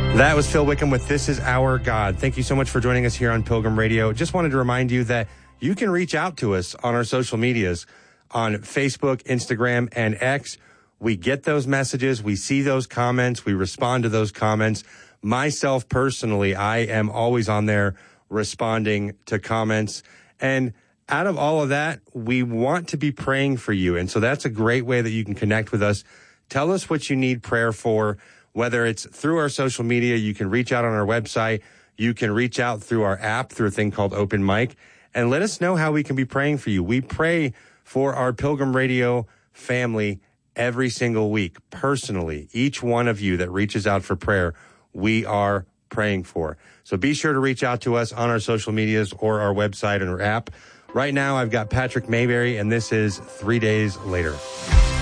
That was Phil Wickham with This Is Our God. Thank you so much for joining us here on Pilgrim Radio. Just wanted to remind you that you can reach out to us on our social medias on Facebook, Instagram, and X. We get those messages. We see those comments. We respond to those comments. Myself, personally, I am always on there responding to comments. And out of all of that, we want to be praying for you. And so that's a great way that you can connect with us. Tell us what you need prayer for. Whether it's through our social media, you can reach out on our website. You can reach out through our app, through a thing called Open Mic, and let us know how we can be praying for you. We pray for our Pilgrim Radio family every single week, personally. Each one of you that reaches out for prayer, we are praying for. So be sure to reach out to us on our social medias or our website and our app. Right now, I've got Patrick Mayberry, and this is 3 Days Later.